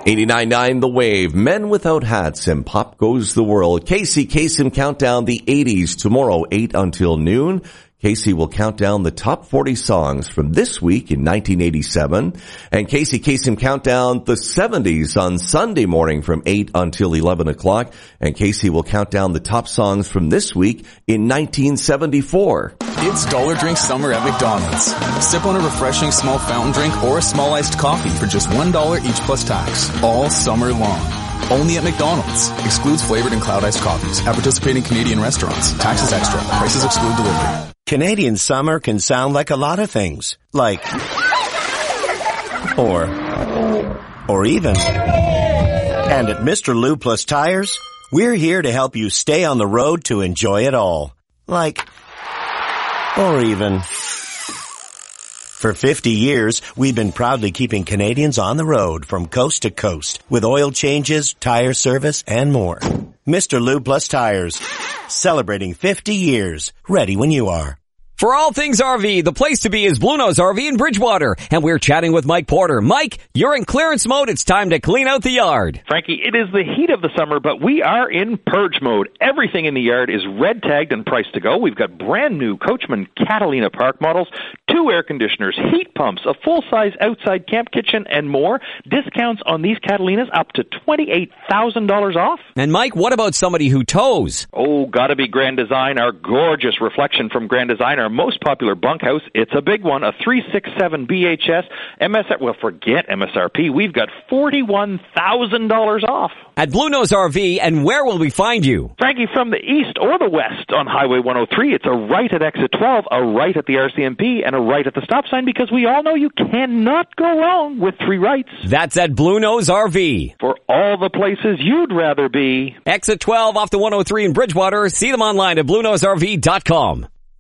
89.9 The Wave, Men Without Hats, and Pop Goes the World. Casey Kasem Countdown the 80s tomorrow, 8 until noon. Casey will count down the top 40 songs from this week in 1987. And Casey Kasem Countdown the 70s on Sunday morning from 8 until 11 o'clock. And Casey will count down the top songs from this week in 1974. It's Dollar Drink Summer at McDonald's. Sip on a refreshing small fountain drink or a small iced coffee for just $1 each plus tax. All summer long. Only at McDonald's. Excludes flavored and cloud iced coffees. At participating Canadian restaurants. Taxes extra. Prices exclude delivery. Canadian summer can sound like a lot of things. Like, or even. And at Mr. Lube Plus Tires, we're here to help you stay on the road to enjoy it all. Like, or even. For 50 years, we've been proudly keeping Canadians on the road from coast to coast with oil changes, tire service, and more. Mr. Lube Plus Tires, celebrating 50 years, ready when you are. For all things RV, the place to be is Blue Nose RV in Bridgewater. And we're chatting with Mike Porter. Mike, you're in clearance mode. It's time to clean out the yard. Frankie, it is the heat of the summer, but we are in purge mode. Everything in the yard is red tagged and priced to go. We've got brand new Coachman Catalina Park models, 2 air conditioners, heat pumps, a full-size outside camp kitchen, and more. Discounts on these Catalinas up to $28,000 off. And Mike, what about somebody who tows? Oh, gotta be Grand Design, our gorgeous reflection from Grand Design, our most popular bunkhouse. It's a big one, a 367 BHS. Forget MSRP. We've got $41,000 off. At Blue Nose RV, and where will we find you? Frankie, from the east or the west on Highway 103, it's a right at exit 12, a right at the RCMP, and a right at the stop sign, because we all know you cannot go wrong with 3 rights. That's at Blue Nose RV. For all the places you'd rather be. Exit 12 off the 103 in Bridgewater. See them online at BlueNoseRV.com.